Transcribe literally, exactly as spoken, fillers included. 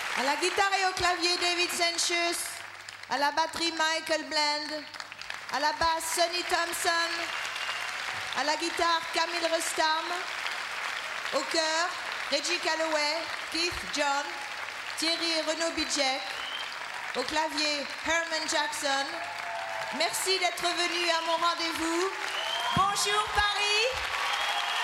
À la guitare et au clavier, David Sancious. À la batterie, Michael Bland. À la basse, Sonny Thompson. À la guitare, Camille Rustam. Au chœur, Reggie Calloway, Keith John, Thierry et Renaud Bidjek. Au clavier, Herman Jackson. Merci d'être venu à mon rendez-vous. Bonjour Paris.